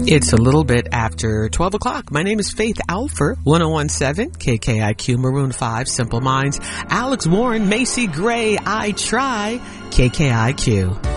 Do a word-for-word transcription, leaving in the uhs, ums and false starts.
It's a little bit after twelve o'clock. My name is Faith Alford, ten seventeen K K I Q, Maroon five, Simple Minds, Alex Warren, Macy Gray, I Try, K K I Q.